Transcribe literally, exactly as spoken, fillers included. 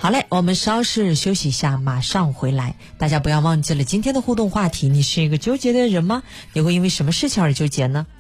好嘞，我们稍事休息一下，马上回来。大家不要忘记了今天的互动话题，你是一个纠结的人吗？你会因为什么事情而纠结呢？